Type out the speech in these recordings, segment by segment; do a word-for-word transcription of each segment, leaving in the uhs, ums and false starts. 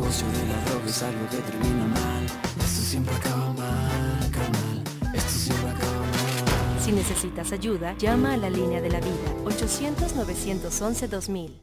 negocio de la droga es algo que termina mal. Esto siempre acaba mal, carnal. Esto siempre acaba mal. Si necesitas ayuda, llama a la línea de la vida, ochocientos, novecientos once, dos mil.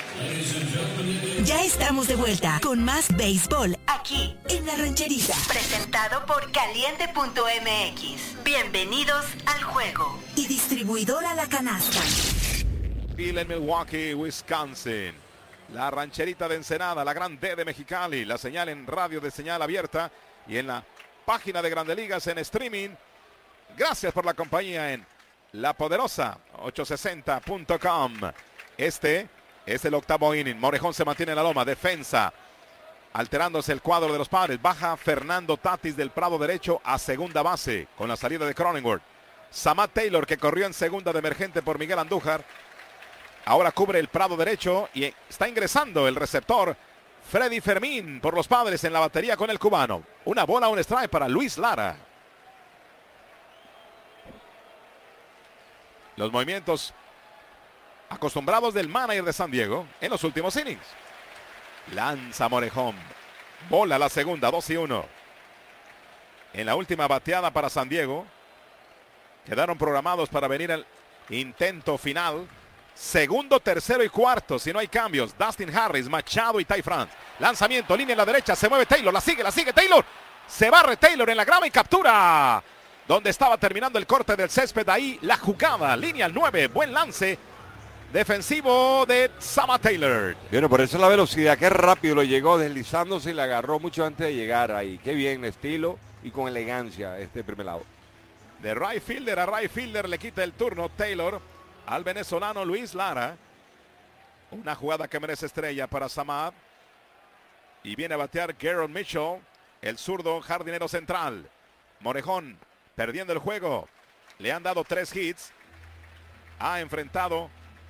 Ya estamos de vuelta con más béisbol aquí en La Rancherita. Presentado por Caliente punto M X. Bienvenidos al juego. Y distribuidora La Canasta. En Milwaukee, Wisconsin. La Rancherita de Ensenada, la Gran D de Mexicali. La señal en radio de señal abierta y en la página de Grandes Ligas en streaming. Gracias por la compañía en La Poderosa ochocientos sesenta punto com. Este es el octavo inning. Morejón se mantiene en la loma. Defensa. Alterándose el cuadro de los Padres. Baja Fernando Tatis del Prado derecho a segunda base con la salida de Cronenworth. Samad Taylor, que corrió en segunda de emergente por Miguel Andújar, ahora cubre el Prado derecho y está ingresando el receptor Freddy Fermín por los Padres en la batería con el cubano. Una bola, un strike para Luis Lara. Los movimientos acostumbrados del manager de San Diego en los últimos innings. Lanza Morejón. Bola la segunda, dos y uno. En la última bateada para San Diego. Quedaron programados para venir al intento final. Segundo, tercero y cuarto, si no hay cambios. Dustin Harris, Machado y Ty France. Lanzamiento, línea en la derecha, se mueve Taylor, la sigue, la sigue Taylor. Se barre Taylor en la grama y captura. Donde estaba terminando el corte del césped, ahí la jugada. Línea al nueve, buen lance defensivo de Samad Taylor. Bueno, por eso la velocidad, qué rápido lo llegó deslizándose y la agarró mucho antes de llegar ahí. Qué bien, estilo y con elegancia este primer lado. De right fielder a right fielder le quita el turno Taylor al venezolano Luis Lara. Una jugada que merece estrella para Samad. Y viene a batear Garrett Mitchell, el zurdo jardinero central. Morejón perdiendo el juego. Le han dado tres hits. Ha enfrentado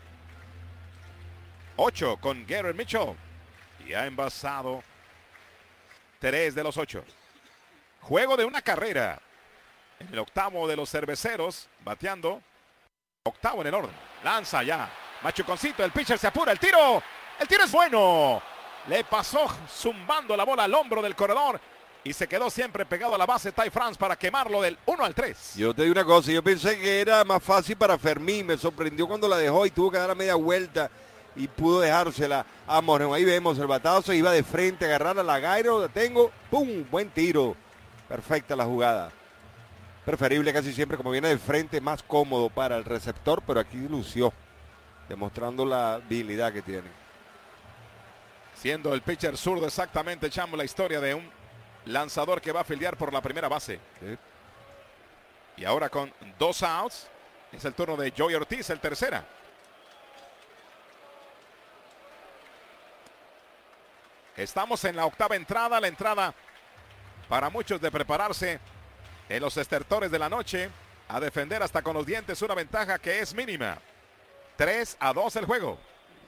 ocho con Garrett Mitchell. Y ha envasado tres de los ocho. Juego de una carrera. En el octavo de los cerveceros, bateando. Octavo en el orden. Lanza ya. Machuconcito, el pitcher se apura. El tiro. El tiro es bueno. Le pasó zumbando la bola al hombro del corredor. Y se quedó siempre pegado a la base Ty France para quemarlo del uno al tres. Yo te digo una cosa. Yo pensé que era más fácil para Fermín. Me sorprendió cuando la dejó y tuvo que dar la media vuelta. Y pudo dejársela a Moreno. Ahí vemos el batazo. Iba de frente a agarrar a la Gairo. La tengo. ¡Pum! Buen tiro. Perfecta la jugada. Preferible casi siempre como viene de frente, más cómodo para el receptor, pero aquí lució, demostrando la habilidad que tiene. Siendo el pitcher zurdo exactamente, echamos la historia de un lanzador que va a fildear por la primera base. Sí. Y ahora con dos outs, es el turno de Joey Ortiz, el tercera. Estamos en la octava entrada, la entrada para muchos de prepararse en los estertores de la noche a defender hasta con los dientes una ventaja que es mínima. tres a dos el juego.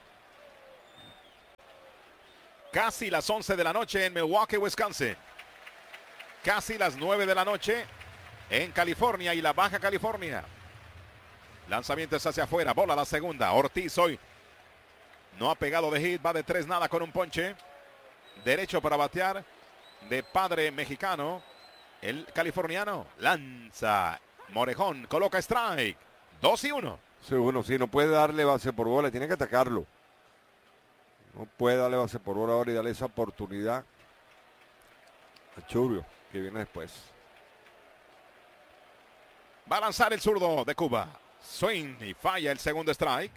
Casi las once de la noche en Milwaukee, Wisconsin. Casi las nueve de la noche en California y la Baja California. Lanzamientos hacia afuera, bola la segunda. Ortiz hoy no ha pegado de hit, va de tres nada con un ponche. Derecho para batear de padre mexicano. El californiano lanza. Morejón coloca strike. dos y uno. Sí, bueno, sí, no puede darle base por bola, tiene que atacarlo. No puede darle base por bola ahora y darle esa oportunidad a Churio, que viene después. Va a lanzar el zurdo de Cuba. Swing y falla el segundo strike.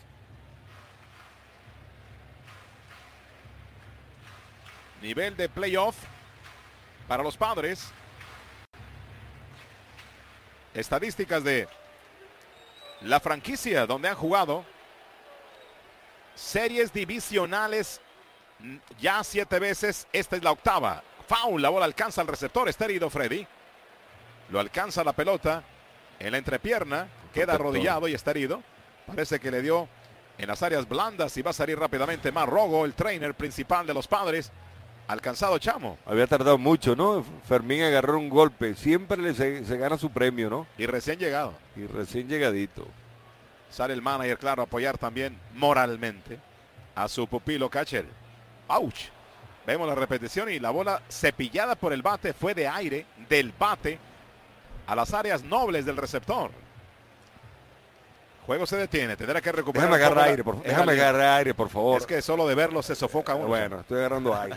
Nivel de playoff para los Padres. Estadísticas de la franquicia donde han jugado series divisionales ya siete veces. Esta es la octava. Foul, la bola alcanza al receptor. Está herido Freddy. Lo alcanza la pelota en la entrepierna. Queda arrodillado y está herido. Parece que le dio en las áreas blandas y va a salir rápidamente Mar Rogo, el trainer principal de los Padres. Alcanzado Chamo. Había tardado mucho, ¿no? Fermín agarró un golpe. Siempre le se, se gana su premio, ¿no? Y recién llegado. Y recién llegadito. Sale el manager, claro, a apoyar también moralmente a su pupilo catcher. ¡Auch! Vemos la repetición y la bola cepillada por el bate fue de aire, del bate a las áreas nobles del receptor. Juego se detiene, tendrá que recuperar. Déjame agarrar aire, por, déjame agarrar aire, por favor. Es que solo de verlo se sofoca uno. Bueno, estoy agarrando aire.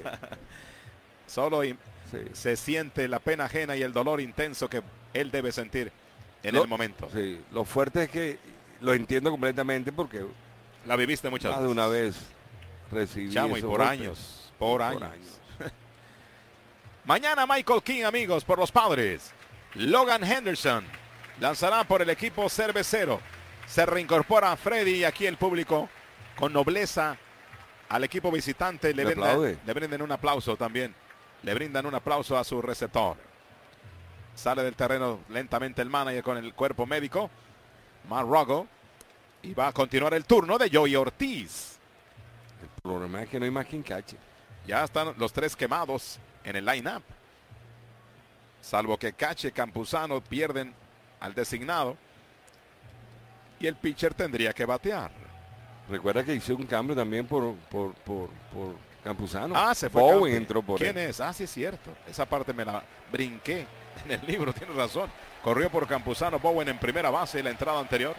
Solo y sí. se siente la pena ajena y el dolor intenso que él debe sentir en lo, el momento. Sí, lo fuerte es que lo entiendo completamente porque la viviste muchas más veces. de una vez recibí Chamo, y por golpes. años, por, por años. años. Mañana Michael King, amigos, por los Padres. Logan Henderson lanzará por el equipo cervecero. Se reincorpora Freddy y aquí el público con nobleza al equipo visitante. Le, Le brindan, aplaude. le brindan un aplauso también. Le brindan un aplauso a su receptor. Sale del terreno lentamente el manager con el cuerpo médico. Mark Ruggle. Y va a continuar el turno de Joey Ortiz. El problema es que no hay más quien cache. Ya están los tres quemados en el line-up. Salvo que Cache, Campuzano pierden al designado. Y el pitcher tendría que batear. Recuerda que hice un cambio también por, por, por, por Campuzano. Ah, se fue. Bowen Campi. entró por ¿Quién él. es? Ah, sí es cierto. Esa parte me la brinqué en el libro, tienes razón. Corrió por Campuzano, Bowen en primera base en la entrada anterior.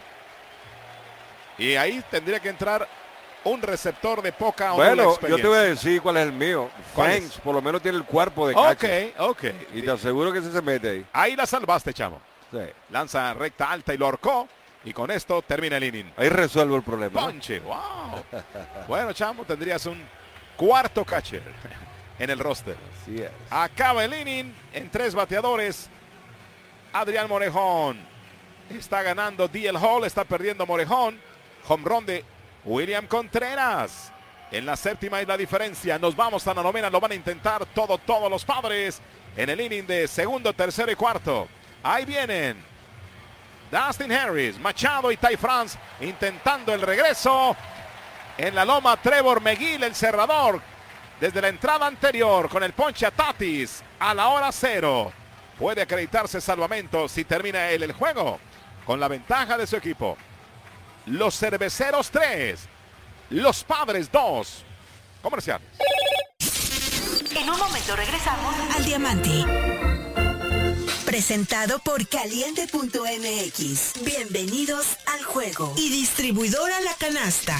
Y ahí tendría que entrar un receptor de poca o nula Bueno, yo experiencia. te voy a decir cuál es el mío. ¿Cuál es? Franks por lo menos tiene el cuerpo de Ok, cache. ok. Y te aseguro que ese se mete ahí. Ahí la salvaste, chamo. Sí. Lanza recta alta y lo ahorcó. Y con esto termina el inning. Ahí resuelvo el problema. ¿no? Ponche, wow. Bueno, chamo, tendrías un cuarto catcher en el roster. Así es. Acaba el inning en tres bateadores. Adrián Morejón está ganando D L Hall, está perdiendo Morejón. Home run de William Contreras. En la séptima es la diferencia. Nos vamos a la novena, lo van a intentar todo, todos los Padres en el inning de segundo, tercero y cuarto. Ahí vienen Dustin Harris, Machado y Ty France intentando el regreso. En la loma, Trevor McGill, el cerrador, desde la entrada anterior con el ponche a Tatis a la hora cero. Puede acreditarse salvamento si termina él el juego con la ventaja de su equipo. Los Cerveceros tres, los Padres dos. Comerciales. En un momento regresamos al Diamante. Presentado por Caliente punto M X. Bienvenidos al juego. Y distribuidora La Canasta.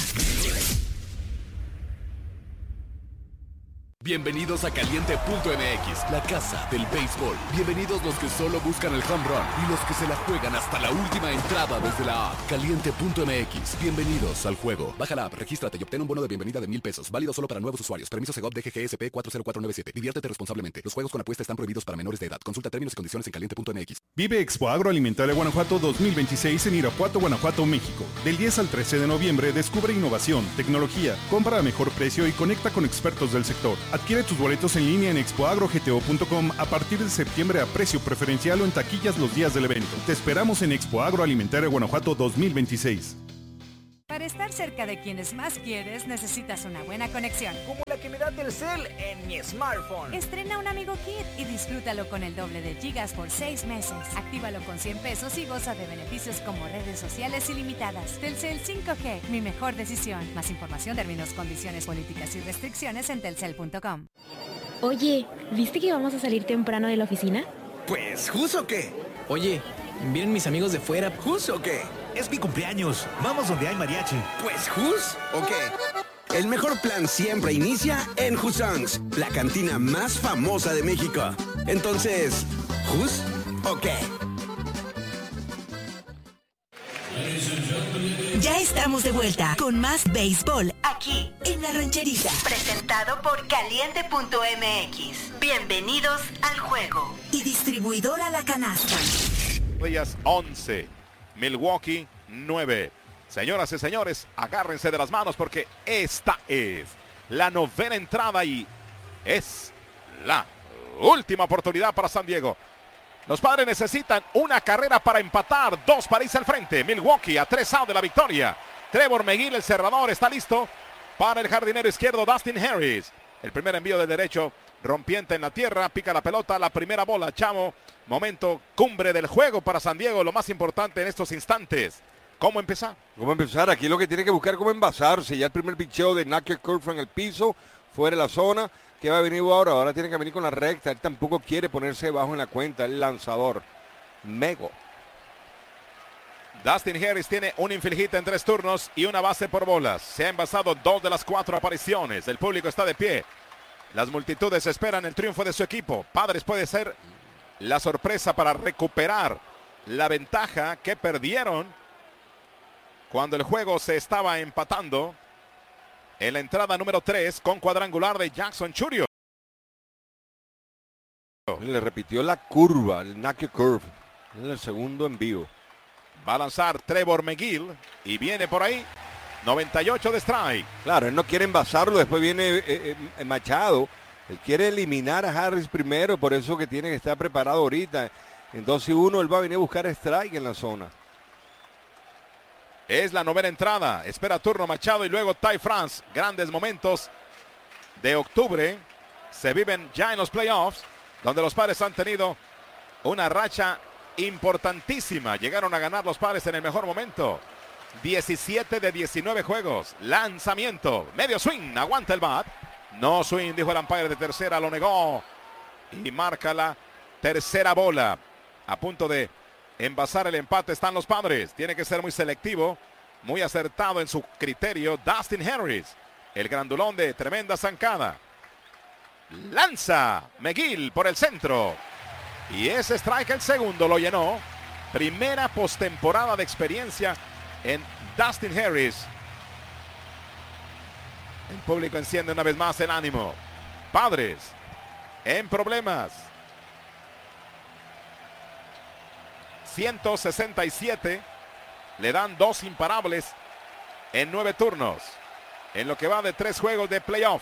Bienvenidos a Caliente punto M X, la casa del béisbol. Bienvenidos los que solo buscan el home run y los que se la juegan hasta la última entrada desde la app. Caliente punto M X. Bienvenidos al juego. Baja la app, regístrate y obtén un bono de bienvenida de mil pesos. Válido solo para nuevos usuarios. Permiso Segov D G G S P cuatro cero cuatro nueve siete. Diviértete responsablemente. Los juegos con apuesta están prohibidos para menores de edad. Consulta términos y condiciones en Caliente punto M X. Vive Expo Agroalimentaria Guanajuato dos mil veintiséis en Irapuato, Guanajuato, México. Del diez al trece de noviembre descubre innovación, tecnología, compra a mejor precio y conecta con expertos del sector. Adquiere tus boletos en línea en expo agro g t o punto com a partir de septiembre a precio preferencial o en taquillas los días del evento. Te esperamos en Expo Agroalimentaria Guanajuato dos mil veintiséis. Para estar cerca de quienes más quieres, necesitas una buena conexión. Como la que me da Telcel en mi smartphone. Estrena un Amigo Kit y disfrútalo con el doble de gigas por seis meses. Actívalo con cien pesos y goza de beneficios como redes sociales ilimitadas. Telcel cinco G, mi mejor decisión. Más información, términos, condiciones, políticas y restricciones en telcel punto com. Oye, ¿viste que vamos a salir temprano de la oficina? Pues, ¿jus o qué? Oye, ¿vienen mis amigos de fuera? ¿Jus o qué? Es mi cumpleaños. Vamos donde hay mariachi. Pues, ¿jus o qué? El mejor plan siempre inicia en Husongs, la cantina más famosa de México. Entonces, ¿jus o qué? Ya estamos de vuelta con más béisbol aquí en La Rancherita. Presentado por Caliente punto M X. Bienvenidos al juego. Y distribuidora La Canasta. Ellas once, Milwaukee nueve. Señoras y señores, agárrense de las manos porque esta es la novena entrada y es la última oportunidad para San Diego. Los Padres necesitan una carrera para empatar, dos para irse al frente. Milwaukee a tres outs de la victoria. Trevor McGill, el cerrador, está listo para el jardinero izquierdo Dustin Harris. El primer envío del derecho, rompiente en la tierra, pica la pelota, la primera bola, chamo. Momento cumbre del juego para San Diego, lo más importante en estos instantes. ¿Cómo empezar? ¿Cómo empezar? Aquí lo que tiene que buscar es cómo envasarse. Ya el primer picheo de Knuckle Curve en el piso, fuera de la zona. ¿qué va a venir ahora? Ahora tiene que venir con la recta. Él tampoco quiere ponerse bajo en la cuenta. El lanzador. Mego. Dustin Harris tiene un infield hit en tres turnos y una base por bolas. Se ha envasado dos de las cuatro apariciones. El público está de pie. Las multitudes esperan el triunfo de su equipo. Padres puede ser la sorpresa para recuperar la ventaja que perdieron cuando el juego se estaba empatando en la entrada número tres con cuadrangular de Jackson Chourio. Le repitió la curva, el knuckle curve. En el segundo envío. Va a lanzar Trevor McGill y viene por ahí noventa y ocho de strike. Claro, él no quiere envasarlo, después viene eh, eh, Machado. Él quiere eliminar a Harris primero, por eso que tiene que estar preparado ahorita. En dos y uno él va a venir a buscar strike en la zona. Es la novena entrada. Espera turno Machado y luego Ty France. Grandes momentos de octubre se viven ya en los playoffs, donde los Padres han tenido una racha importantísima. Llegaron a ganar los Padres en el mejor momento. diecisiete de diecinueve juegos. Lanzamiento. Medio swing. Aguanta el bat. No swing, dijo el umpire de tercera. Lo negó. Y marca la tercera bola. A punto de envasar el empate están los Padres. Tiene que ser muy selectivo. Muy acertado en su criterio. Dustin Harris. El grandulón de tremenda zancada. Lanza McGill por el centro. Y ese strike, el segundo, lo llenó. Primera postemporada de experiencia en Dustin Harris. El público enciende una vez más el ánimo. Padres en problemas. ciento sesenta y siete. Le dan dos imparables en nueve turnos. En lo que va de tres juegos de playoff.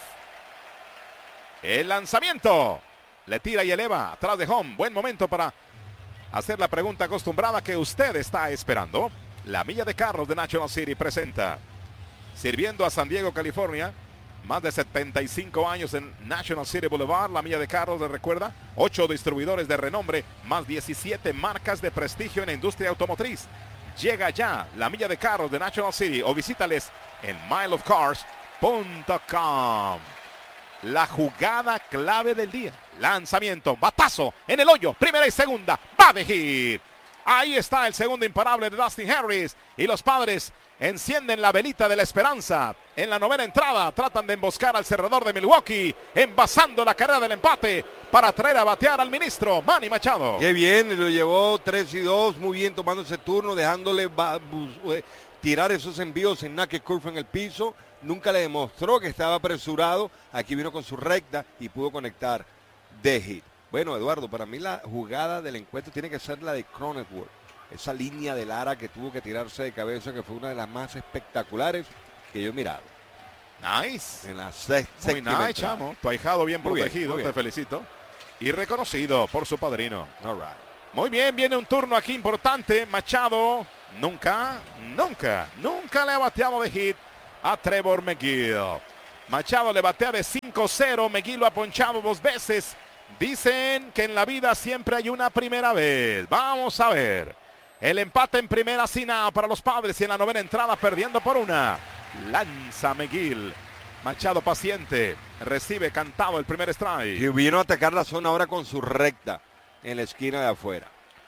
El lanzamiento. Le tira y eleva atrás de home. Buen momento para hacer la pregunta acostumbrada que usted está esperando. La milla de carros de National City presenta, sirviendo a San Diego, California, más de setenta y cinco años en National City Boulevard. La milla de carros, le recuerda, ocho distribuidores de renombre, más diecisiete marcas de prestigio en la industria automotriz. Llega ya la milla de carros de National City o visítales en mile of cars punto com. La jugada clave del día. Lanzamiento, batazo en el hoyo, primera y segunda, va de hit. Ahí está el segundo imparable de Dustin Harris y los Padres encienden la velita de la esperanza. En la novena entrada tratan de emboscar al cerrador de Milwaukee, envasando la carrera del empate para traer a batear al ministro Manny Machado. Qué bien, lo llevó tres y dos, muy bien tomando ese turno, dejándole tirar esos envíos en knuckle curve en el piso. Nunca le demostró que estaba apresurado. Aquí vino con su recta y pudo conectar de hit. Bueno, Eduardo, para mí la jugada del encuentro tiene que ser la de Cronenworth. Esa línea de Lara que tuvo que tirarse de cabeza, que fue una de las más espectaculares que yo he mirado. Nice. En la se Muy nice, chamo. Tu ahijado bien muy protegido, bien, muy te bien. felicito. Y reconocido por su padrino. All right. Muy bien, viene un turno aquí importante. Machado nunca, nunca, nunca le ha bateado de hit a Trevor McGill. Machado le batea de cinco cero. McGill lo ha ponchado dos veces. Dicen que en la vida siempre hay una primera vez. Vamos a ver. El empate en primera sin nada para los Padres y en la novena entrada perdiendo por una. Lanza McGill. Machado paciente. Recibe cantado el primer strike. Y vino a atacar la zona ahora con su recta en la esquina de afuera.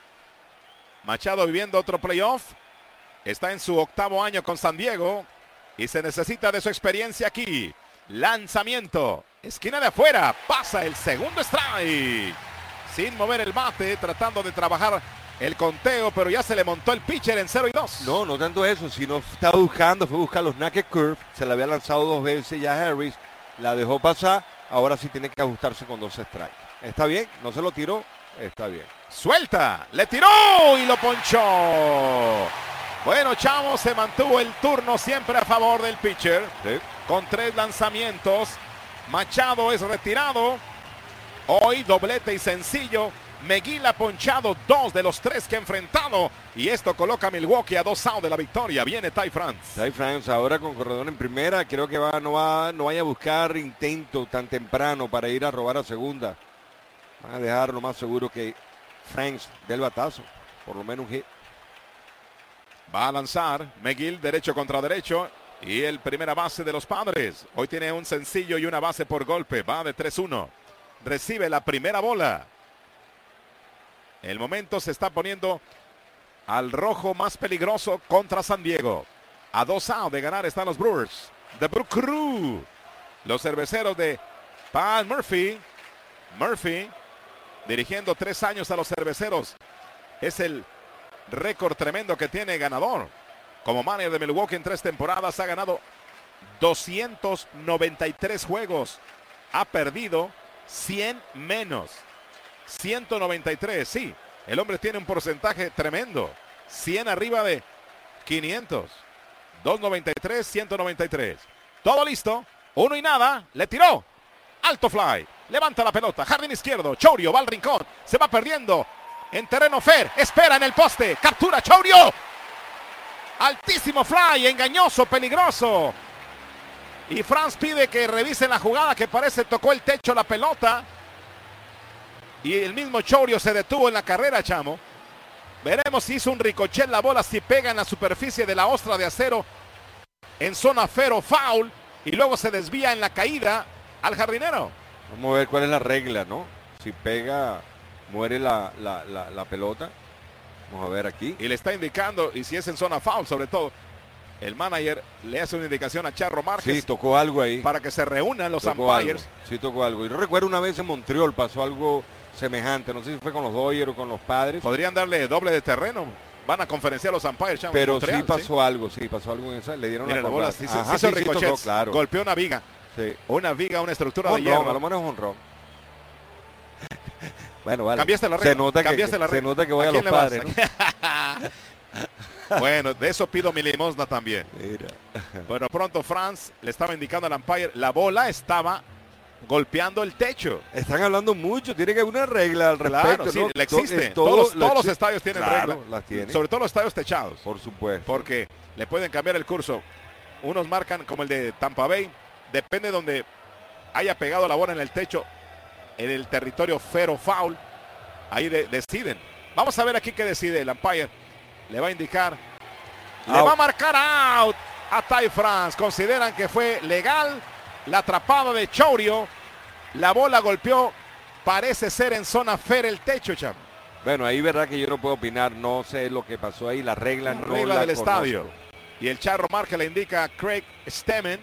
Machado viviendo otro playoff. Está en su octavo año con San Diego y se necesita de su experiencia aquí. Lanzamiento. Esquina de afuera. Pasa el segundo strike. Sin mover el bate, tratando de trabajar el conteo, pero ya se le montó el pitcher en cero y dos. No, no tanto eso, sino estaba buscando, fue a buscar los knuckle curve, se le había lanzado dos veces ya a Harris, la dejó pasar, ahora sí tiene que ajustarse con dos strikes. Está bien, no se lo tiró, está bien. Suelta, le tiró y lo ponchó. Bueno, Chavo, se mantuvo el turno siempre a favor del pitcher. Sí. Con tres lanzamientos. Machado es retirado. Hoy doblete y sencillo. McGill ha ponchado dos de los tres que ha enfrentado. Y esto coloca a Milwaukee a dos outs de la victoria. Viene Ty France. Ty France ahora con corredor en primera. Creo que va, no, va, no vaya a buscar intento tan temprano para ir a robar a segunda. Van a dejar lo más seguro que France dé el batazo. Por lo menos un hit. Va a lanzar McGill derecho contra derecho. Y el primera base de los Padres. Hoy tiene un sencillo y una base por golpe. Va de tres uno. Recibe la primera bola. El momento se está poniendo al rojo más peligroso contra San Diego. A dos outs de ganar están los Brewers. The Brew Crew. Los cerveceros de Pat Murphy. Murphy dirigiendo tres años a los cerveceros. Es el récord tremendo que tiene ganador. Como manager de Milwaukee en tres temporadas ha ganado doscientos noventa y tres juegos. Ha perdido cien menos. ciento noventa y tres, sí. El hombre tiene un porcentaje tremendo. cien arriba de quinientos. doscientos noventa y tres, ciento noventa y tres. Todo listo. Uno y nada. Le tiró. Alto fly. Levanta la pelota. Jardín izquierdo. Chourio va al rincón. Se va perdiendo. En terreno fair. Espera en el poste. Captura Chourio. Altísimo fly. Engañoso. Peligroso. Y Franz pide que revisen la jugada que parece tocó el techo la pelota. Y el mismo Chourio se detuvo en la carrera, chamo. Veremos si hizo un ricochet la bola, si pega en la superficie de la ostra de acero en zona fair o foul. Y luego se desvía en la caída al jardinero. Vamos a ver cuál es la regla, ¿no? Si pega, muere la, la, la, la pelota. Vamos a ver aquí. Y le está indicando, y si es en zona foul sobre todo, el manager le hace una indicación a Charro Márquez. Sí, tocó algo ahí. Para que se reúnan los tocó umpires. Algo. Sí, tocó algo. Y yo recuerdo una vez en Montreal pasó algo semejante. No sé si fue con los Dodgers o con los Padres. Podrían darle doble de terreno. Van a conferenciar los umpires. Chamo, pero Montreal, sí pasó ¿sí? algo, sí, pasó algo en esa. Le dieron Mira, la bola. Sí, Ajá, sí, sí, hizo sí, ricochet, claro. Golpeó una viga. Sí. Una viga, una estructura Honrón, de hierro. a lo mejor es honrón. Bueno, vale. Cambiaste la regla. Se nota, Cambiaste que, la regla. se nota que voy a, ¿A los quién le vas? Padres, ¿no? Bueno, de eso pido mi limosna también. Mira. Bueno, pronto Franz le estaba indicando al umpire, la bola estaba golpeando el techo. Están hablando mucho, tiene que haber una regla al respecto. Claro, sí, ¿no? le existe. Todo, todos lo todos los existe. estadios tienen Claro, regla. las tienen. Sobre todo los estadios techados. Por supuesto. Porque le pueden cambiar el curso. Unos marcan como el de Tampa Bay. Depende de donde haya pegado la bola en el techo, en el territorio fair o foul. Ahí de, deciden. Vamos a ver aquí qué decide el umpire. Le va a indicar. Le Out. va a marcar out a Ty France. Consideran que fue legal la atrapada de Chourio. La bola golpeó, parece ser en zona fair el techo, chamo. Bueno, ahí verdad que yo no puedo opinar, no sé lo que pasó ahí, la regla no regla la del conozco. estadio. Y el Charro Márquez le indica a Craig Stemmen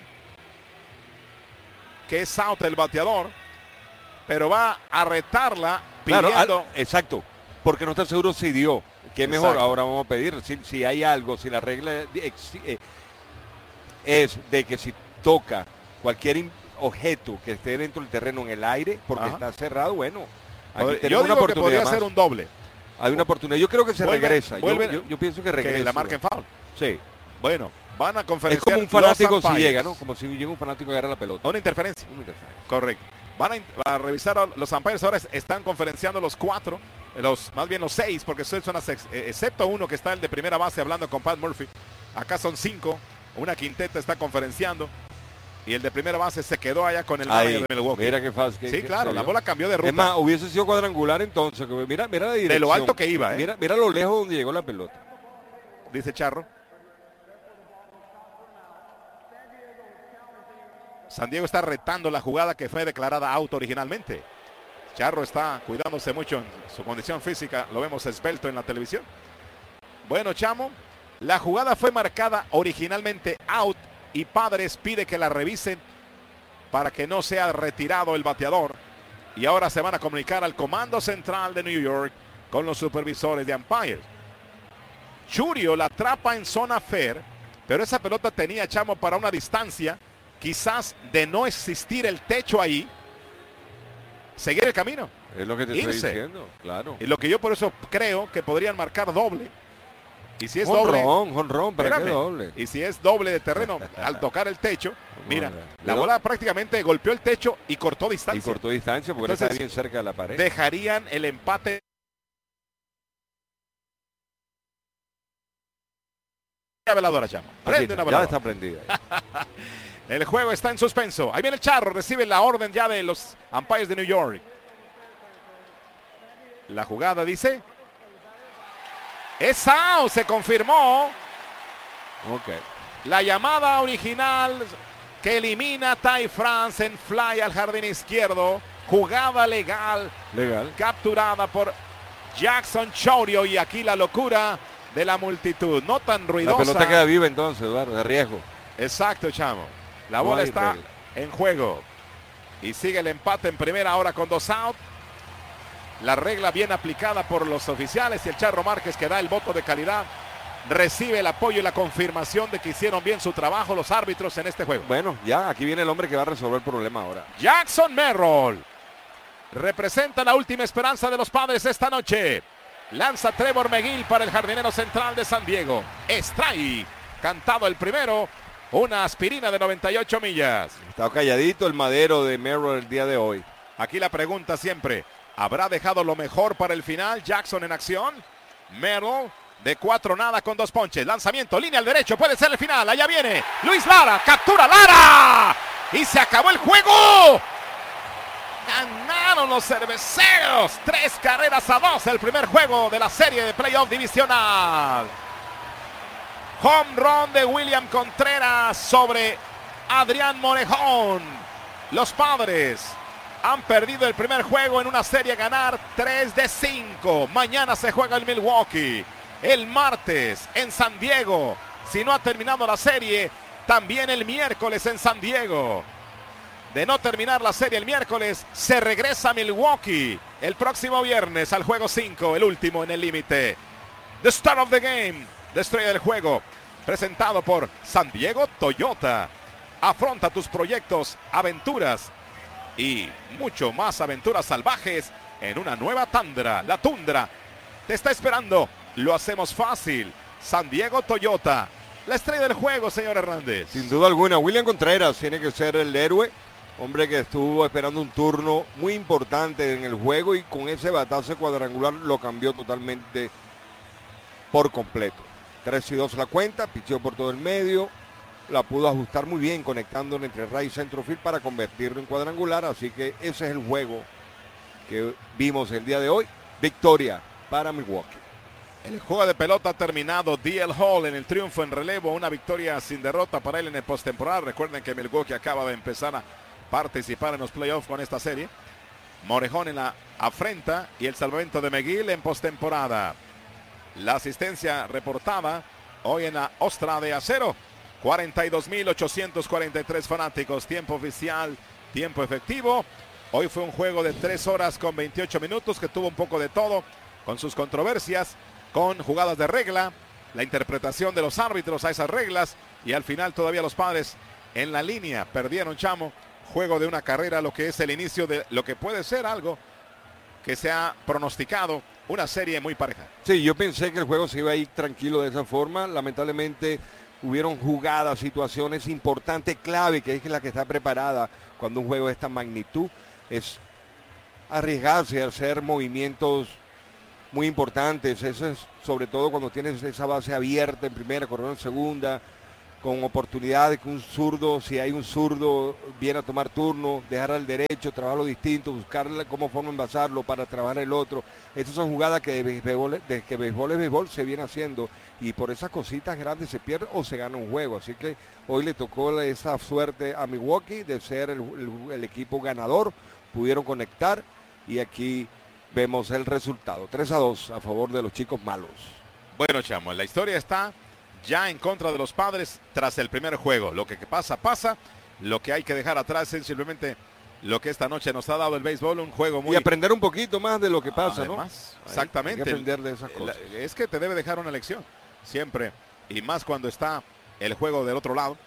que es out el bateador, pero va a retarla pidiendo. Claro, al, exacto, porque no está seguro si dio. ¿Qué mejor? Exacto. Ahora vamos a pedir si, si hay algo, si la regla ex, eh, es de que si toca cualquier objeto que esté dentro del terreno en el aire, porque Ajá. está cerrado, bueno, aquí Yo tenemos digo una que oportunidad podría más. ser un doble. Hay una oportunidad. Yo creo que se Vuelve- regresa. Yo- vuelve- yo, yo pienso que regresa. Que la marquen foul. Sí. Bueno, van a Es conferenciar como un fanático los si umpires. llega, ¿no? Como si llega un fanático a agarrar la pelota. Una interferencia. Una interferencia. Correcto. Van a, in- a revisar a los umpires. Ahora es- están conferenciando los cuatro, los más bien los seis, porque son las ex- eh, excepto uno que está el de primera base hablando con Pat Murphy. Acá son cinco. Una quinteta está conferenciando. Y el de primera base se quedó allá con el Ahí, manager de Milwaukee. mira qué fácil. Sí, claro, la bola cambió de ruta. Es más, hubiese sido cuadrangular entonces. que Mira, mira la dirección. De lo alto que iba, ¿eh? Mira, mira lo lejos donde llegó la pelota. Dice Charro. San Diego está retando la jugada que fue declarada out originalmente. Charro está cuidándose mucho en su condición física. Lo vemos esbelto en la televisión. Bueno, chamo, la jugada fue marcada originalmente out y Padres pide que la revisen para que no sea retirado el bateador. Y ahora se van a comunicar al comando central de New York con los supervisores de umpires. Chourio la atrapa en zona fair, pero esa pelota tenía, chamo, para una distancia, quizás de no existir el techo ahí, seguir el camino. Es lo que te Irse. estoy diciendo, claro. Y lo que yo por eso creo que podrían marcar doble. Y si es doble, Jonrón, jonrón, ¿para qué espérame, doble? y si es doble de terreno al tocar el techo, mira, ver. la Pero- bola prácticamente golpeó el techo y cortó Y distancia. cortó distancia porque Entonces, está bien cerca de la pared. Dejarían el empate. Una veladora, chamo. Aquí Prende está, una ya veladora. está prendida. El juego está en suspenso. Ahí viene el Charro, recibe la orden ya de los umpires de New York. La jugada dice. Es out, se confirmó. Ok. La llamada original que elimina a Ty France en fly al jardín izquierdo. Jugada legal. Legal. Capturada por Jackson Chourio. Y aquí la locura de la multitud. No tan ruidosa. La pelota queda viva entonces, Eduardo, de riesgo. Exacto, chamo. La No bola hay está regla. en juego. Y sigue el empate en primera ahora con dos out. La regla bien aplicada por los oficiales y el Charro Márquez, que da el voto de calidad, recibe el apoyo y la confirmación de que hicieron bien su trabajo los árbitros en este juego. Bueno, ya aquí viene el hombre que va a resolver el problema ahora. Jackson Merrill representa la última esperanza de los Padres esta noche. Lanza Trevor McGill para el jardinero central de San Diego. Strike, cantado el primero. Una aspirina de noventa y ocho millas. Está calladito el madero de Merrill el día de hoy. Aquí la pregunta siempre, ¿habrá dejado lo mejor para el final Jackson en acción? Merrill de cuatro nada con dos ponches. Lanzamiento, línea al derecho, puede ser el final. Allá viene Luis Lara, captura Lara. Y se acabó el juego. Ganaron los cerveceros. Tres carreras a dos el primer juego de la serie de playoff divisional. Home run de William Contreras sobre Adrián Morejón. Los Padres han perdido el primer juego en una serie a ganar tres de cinco. Mañana se juega el Milwaukee. El martes en San Diego. Si no ha terminado la serie, también el miércoles en San Diego. De no terminar la serie el miércoles, se regresa a Milwaukee el próximo viernes al juego cinco, el último en el límite. The Star of the Game, la estrella del juego, presentado por San Diego Toyota. Afronta tus proyectos, aventuras y mucho más aventuras salvajes en una nueva Tundra. La Tundra te está esperando. Lo hacemos fácil. San Diego Toyota, la estrella del juego, señor Hernández. Sin duda alguna, William Contreras tiene que ser el héroe. Hombre que estuvo esperando un turno muy importante en el juego y con ese batazo cuadrangular lo cambió totalmente por completo. tres y dos la cuenta, picheó por todo el medio, la pudo ajustar muy bien conectándolo entre right y centrofield para convertirlo en cuadrangular, así que ese es el juego que vimos el día de hoy. Victoria para Milwaukee. El juego de pelota ha terminado. D L Hall en el triunfo en relevo, una victoria sin derrota para él en el postemporada. Recuerden que Milwaukee acaba de empezar a participar en los playoffs con esta serie. Morejón en la afrenta y el salvamento de McGill en postemporada. La asistencia reportada hoy en la Ostra de Acero. cuarenta y dos mil ochocientos cuarenta y tres fanáticos. Tiempo oficial, tiempo efectivo. Hoy fue un juego de tres horas con veintiocho minutos que tuvo un poco de todo, con sus controversias, con jugadas de regla, la interpretación de los árbitros a esas reglas y al final todavía los Padres en la línea perdieron, chamo. Juego de una carrera, lo que es el inicio de lo que puede ser algo que se ha pronosticado, una serie muy pareja. Sí, yo pensé que el juego se iba a ir tranquilo de esa forma. Lamentablemente hubieron jugadas, situaciones importantes, clave, que es la que está preparada cuando un juego de esta magnitud. Es arriesgarse a hacer movimientos muy importantes. Eso es sobre todo cuando tienes esa base abierta en primera, corredor en segunda, con oportunidades que un zurdo, si hay un zurdo, viene a tomar turno, dejar al derecho, trabajarlo distinto, buscar cómo forma envasarlo para trabajar el otro. Estas son jugadas que de béisbol, de que béisbol es béisbol se viene haciendo y por esas cositas grandes se pierde o se gana un juego. Así que hoy le tocó esa suerte a Milwaukee de ser el, el, el equipo ganador. Pudieron conectar y aquí vemos el resultado. tres a dos a favor de los chicos malos. Bueno, chamo, la historia está ya en contra de los Padres tras el primer juego. Lo que pasa, pasa. Lo que hay que dejar atrás es simplemente lo que esta noche nos ha dado el béisbol, un juego muy... Y aprender un poquito más de lo que pasa, Además, ¿no? Exactamente. Hay que aprender de esas cosas. Es que te debe dejar una lección, siempre. Y más cuando está el juego del otro lado,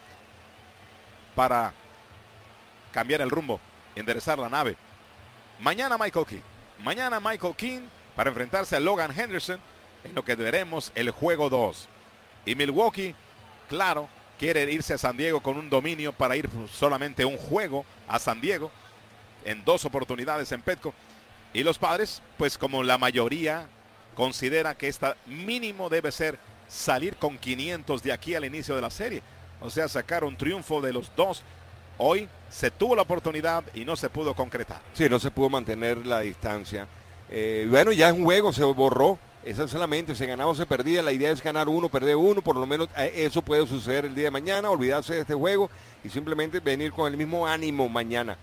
para cambiar el rumbo, enderezar la nave. Mañana Michael King. Mañana Michael King para enfrentarse a Logan Henderson en lo que veremos el juego dos. Y Milwaukee, claro, quiere irse a San Diego con un dominio para ir solamente un juego a San Diego en dos oportunidades en Petco. Y los Padres, pues como la mayoría considera que esta mínimo debe ser salir con quinientos de aquí al inicio de la serie. O sea, sacar un triunfo de los dos. Hoy se tuvo la oportunidad y no se pudo concretar. Sí, no se pudo mantener la distancia. Eh, bueno, ya es un juego, se borró Esa es la mente, se ganaba o se perdía, la idea es ganar uno, perder uno, por lo menos eso puede suceder el día de mañana, olvidarse de este juego y simplemente venir con el mismo ánimo mañana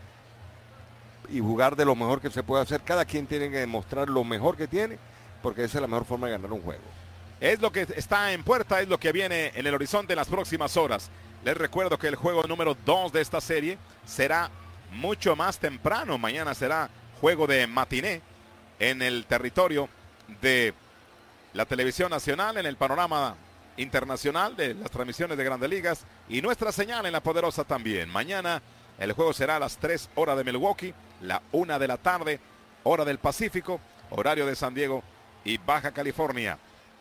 y jugar de lo mejor que se puede hacer. Cada quien tiene que demostrar lo mejor que tiene, porque esa es la mejor forma de ganar un juego. Es lo que está en puerta, es lo que viene en el horizonte en las próximas horas. Les recuerdo que el juego número dos de esta serie será mucho más temprano. Mañana será juego de matiné en el territorio de la televisión nacional, en el panorama internacional de las transmisiones de Grandes Ligas y nuestra señal en la poderosa también. Mañana el juego será a las tres horas de Milwaukee, la una de la tarde, hora del Pacífico, horario de San Diego y Baja California.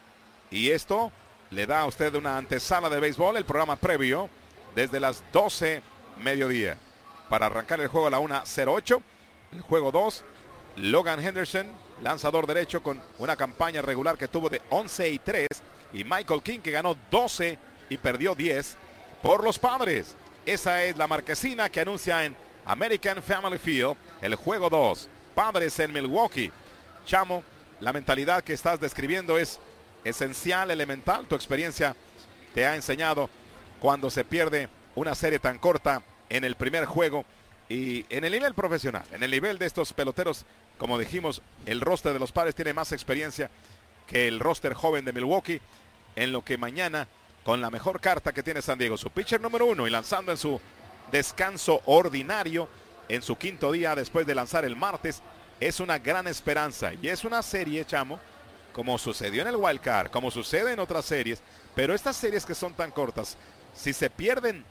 Y esto le da a usted una antesala de béisbol, el programa previo, desde las doce mediodía. Para arrancar el juego a la una cero ocho, el juego dos, Logan Henderson, lanzador derecho con una campaña regular que tuvo de once y tres, y Michael King que ganó doce y perdió diez por los Padres. Esa es la marquesina que anuncia en American Family Field el juego dos, Padres en Milwaukee. Chamo, la mentalidad que estás describiendo es esencial, elemental. Tu experiencia te ha enseñado cuando se pierde una serie tan corta en el primer juego y en el nivel profesional, en el nivel de estos peloteros. Como dijimos, el roster de los Padres tiene más experiencia que el roster joven de Milwaukee, en lo que mañana, con la mejor carta que tiene San Diego, su pitcher número uno y lanzando en su descanso ordinario, en su quinto día después de lanzar el martes, es una gran esperanza. Y es una serie, Chamo, como sucedió en el Wild Card, como sucede en otras series, pero estas series que son tan cortas, si se pierden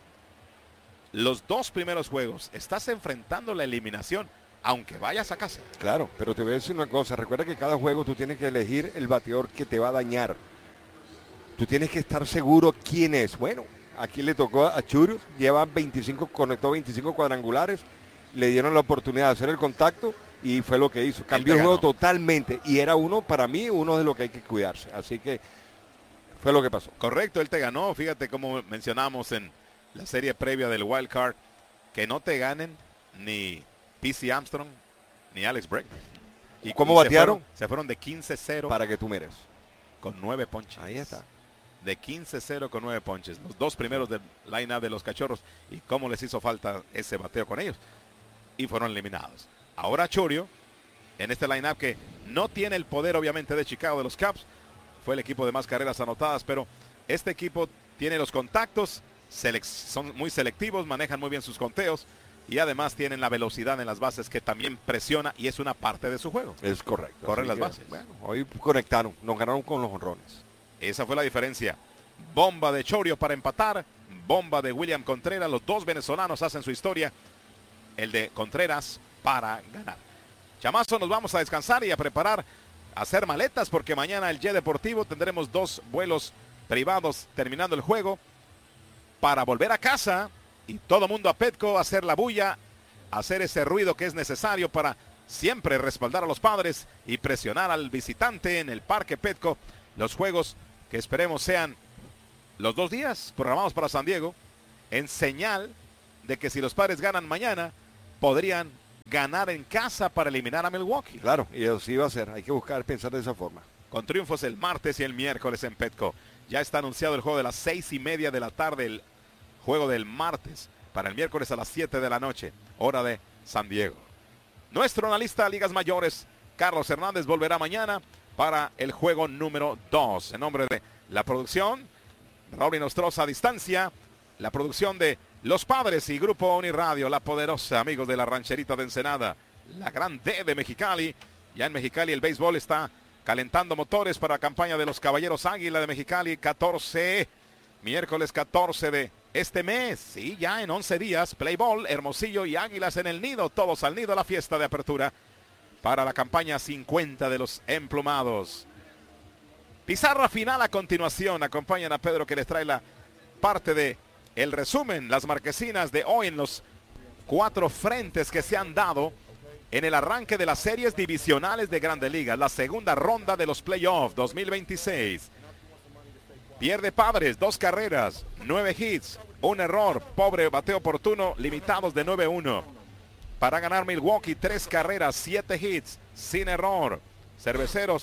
los dos primeros juegos, estás enfrentando la eliminación, aunque vayas a casa. Claro, pero te voy a decir una cosa, recuerda que cada juego tú tienes que elegir el bateador que te va a dañar. Tú tienes que estar seguro quién es. Bueno, aquí le tocó a Churios, lleva veinticinco, conectó veinticinco cuadrangulares, le dieron la oportunidad de hacer el contacto y fue lo que hizo. Cambió el juego totalmente y era uno, para mí, uno de los que hay que cuidarse. Así que fue lo que pasó. Correcto, él te ganó. Fíjate como mencionamos en la serie previa del Wild Card, que no te ganen ni P C Armstrong ni Alex Bregman. ¿Y cómo batearon? Se fueron, se fueron de quince cero. Para que tú mires. Con nueve ponches. Ahí está. De quince cero con nueve ponches. Los dos primeros del line-up de los Cachorros. Y cómo les hizo falta ese bateo con ellos. Y fueron eliminados. Ahora Churio, en este line-up que no tiene el poder obviamente de Chicago, de los Cubs. Fue el equipo de más carreras anotadas. Pero este equipo tiene los contactos. Son muy selectivos, manejan muy bien sus conteos. Y además tienen la velocidad en las bases que también presiona y es una parte de su juego. Es correcto. Corren las que, bases. Bueno, hoy conectaron, nos ganaron con los honrones. Esa fue la diferencia. Bomba de Chorio para empatar, bomba de William Contreras. Los dos venezolanos hacen su historia. El de Contreras para ganar. Chamazo, nos vamos a descansar y a preparar, a hacer maletas porque mañana el Jet Deportivo tendremos dos vuelos privados terminando el juego para volver a casa. Y todo mundo a Petco, hacer la bulla, hacer ese ruido que es necesario para siempre respaldar a los Padres y presionar al visitante en el Parque Petco. Los juegos que esperemos sean los dos días programados para San Diego, en señal de que si los Padres ganan mañana, podrían ganar en casa para eliminar a Milwaukee. Claro, y así va a ser. Hay que buscar pensar de esa forma. Con triunfos el martes y el miércoles en Petco. Ya está anunciado el juego de las seis y media de la tarde, el juego del martes para el miércoles a las siete de la noche, hora de San Diego. Nuestro analista de ligas mayores, Carlos Hernández, volverá mañana para el juego número dos. En nombre de la producción, Raúl Nostroza a distancia, la producción de Los Padres y Grupo Uniradio, la poderosa, amigos de la rancherita de Ensenada, la gran D de Mexicali. Ya en Mexicali el béisbol está calentando motores para la campaña de los Caballeros Águila de Mexicali, catorce, miércoles catorce de este mes, sí, ya en once días, Play Ball, Hermosillo y Águilas en el nido, todos al nido, la fiesta de apertura para la campaña cincuenta de los emplumados. Pizarra final a continuación, acompañan a Pedro que les trae la parte de el resumen, las marquesinas de hoy en los cuatro frentes que se han dado en el arranque de las series divisionales de Grandes Ligas, la segunda ronda de los playoffs dos mil veintiséis. Pierde Padres, dos carreras, nueve hits, un error, pobre bateo oportuno, limitados de nueve uno. Para ganar Milwaukee, tres carreras, siete hits, sin error. Cerveceros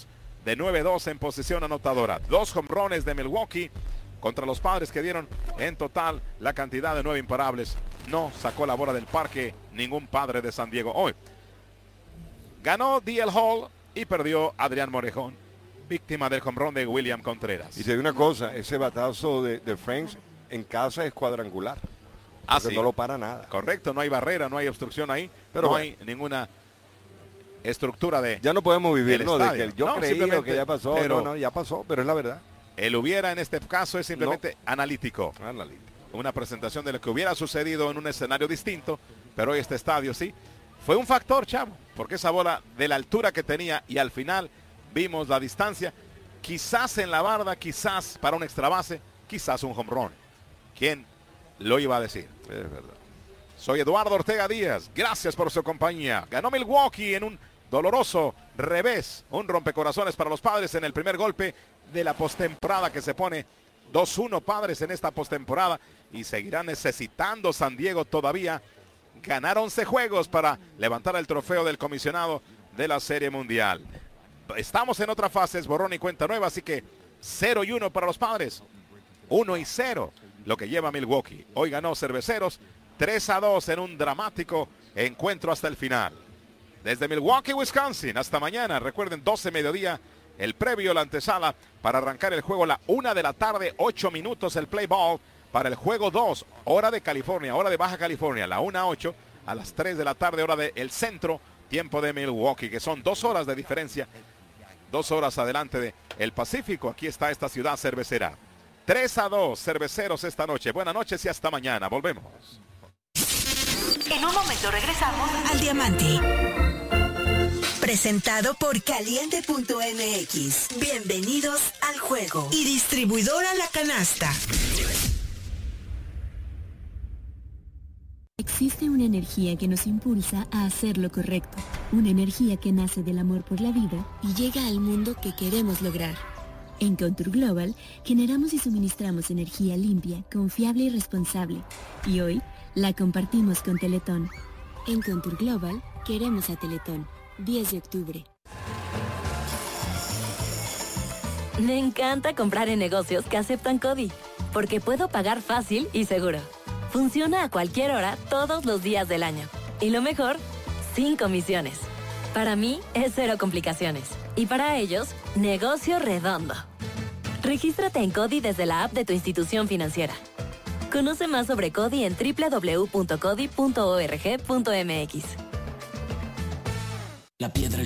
de nueve dos en posición anotadora. Dos jonrones de Milwaukee contra los Padres, que dieron en total la cantidad de nueve imparables. No sacó la bola del parque ningún Padre de San Diego hoy. Ganó D L Hall y perdió Adrián Morejón, víctima del jonrón de William Contreras. Y te digo una cosa, ese batazo de, de Franks en casa es cuadrangular. Ah, sí. No lo para nada. Correcto, no hay barrera, no hay obstrucción ahí, pero no bueno. hay ninguna estructura de... Ya no podemos vivir, ¿no? De que yo no, creí que ya pasó, pero, no, no, ya pasó, pero es la verdad. El hubiera en este caso es simplemente no. analítico. analítico. Una presentación de lo que hubiera sucedido en un escenario distinto, pero hoy este estadio sí. Fue un factor, chavo, porque esa bola de la altura que tenía y al final vimos la distancia, quizás en la barda, quizás para un extra base, quizás un home run. ¿Quién lo iba a decir? Es verdad. Soy Eduardo Ortega Díaz, gracias por su compañía. Ganó Milwaukee en un doloroso revés, un rompecorazones para los Padres en el primer golpe de la postemporada, que se pone dos uno Padres en esta postemporada, y seguirá necesitando San Diego todavía ganar once juegos para levantar el trofeo del comisionado de la Serie Mundial. Estamos en otra fase, es borrón y cuenta nueva, así que cero y uno para los Padres, uno y cero lo que lleva Milwaukee. Hoy ganó Cerveceros tres a dos en un dramático encuentro hasta el final. Desde Milwaukee, Wisconsin, hasta mañana. Recuerden, doce mediodía, el previo, la antesala, para arrancar el juego la una de la tarde, ocho minutos el play ball para el juego dos, hora de California, hora de Baja California, la una a ocho, a las tres de la tarde, hora del centro, tiempo de Milwaukee, que son dos horas de diferencia, dos horas adelante de el Pacífico. Aquí está esta ciudad cervecera. tres a dos, Cerveceros esta noche. Buenas noches y hasta mañana. Volvemos. En un momento regresamos al Diamante. Presentado por Caliente punto M X. Bienvenidos al juego. Y distribuidora La Canasta. Existe una energía que nos impulsa a hacer lo correcto. Una energía que nace del amor por la vida y llega al mundo que queremos lograr. En Contour Global generamos y suministramos energía limpia, confiable y responsable. Y hoy la compartimos con Teletón. En Contour Global queremos a Teletón. diez de octubre. Me encanta comprar en negocios que aceptan CODI, porque puedo pagar fácil y seguro. Funciona a cualquier hora, todos los días del año. Y lo mejor, sin comisiones. Para mí es cero complicaciones. Y para ellos, negocio redondo. Regístrate en CODI desde la app de tu institución financiera. Conoce más sobre CODI en doble u doble u doble u punto codi punto org punto m x. La piedra